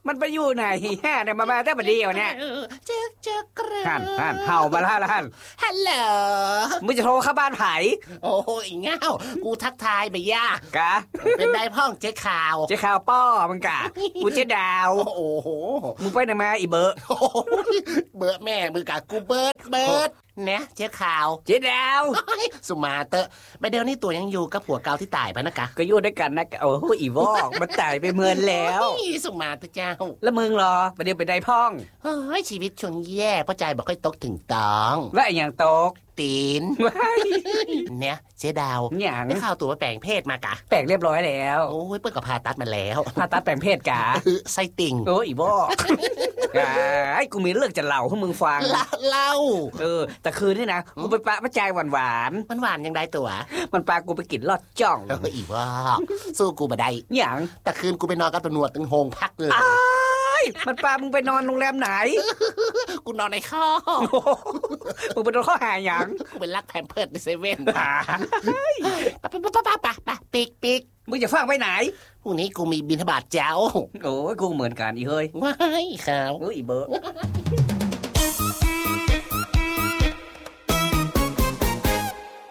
มันไปอยู่ไหนฮะเนี่ยมาแต่บัดเดียวเนี่ยกระหันเห่ามาแล้วหันฮัลโหลมึงจะโทรเข้าบ้านไผโอ้ยเง่ากูทักทายไปย่ากะเป็นได้พ่องเจ๊ข่าวป้อมึงกะกูเจ๊ดาวโอ้โหมึงไปไหนมาอีเบอร์เบอร์แม่มึงกะกูเบิร์ดเนี่ยเจ๊ข่าวเจ๊ดาวสุมาเตอไปเดี๋ยวนี้ตัวยังอยู่กับผัวเก่าที่ตายไปนะกะก็อยู่ด้วยกันนะโอ้โหอีวอกมันตายไปเมินแล้วสุมาเตอเจ้าแล้วมึงรอไปเดี๋ยวไปได้พ่องเฮ้ยชีวิตช่วงแย่เพราะใจบอกให้ตกถึงตองแล้วไอ้อย่างตกตีนเนี่ยเจ๊ดาวอย่างได้ข่าวตัวว่าแปลงเพศมากะแปลงเรียบร้อยแล้วโอ้ยเปิ้ลกับผ่าตัดมาแล้วผ่าตัดแปลงเพศกะไส้ติ่งโอ้ยอีวอกไอ้กูมีเรื่องจะเล่าให้มึงฟังเล่าแต่คืนนี่นะกูไปปะมะจายหวานยังได้ตัวมันปลากูไปกินลอดจ่องอีวอกสู้กูมาได้อย่างแต่คืนกูไปนอนกับตำรวจตึงโฮงพักเลยมันปลามึงไปนอนโรงแรมไหนกูนอนในข้อมึงไปนอนข้อหาอย่างกูเป็นรักแพมเพิร์ดในเซเว่นปะปิกมึงจะฟังไปไหนพรุ่งนี้กูมีบิณฑบาตเจ้าโอ้ยกูเหมือนกันอีเฮ้ยว้ายข่าวอีเบอร์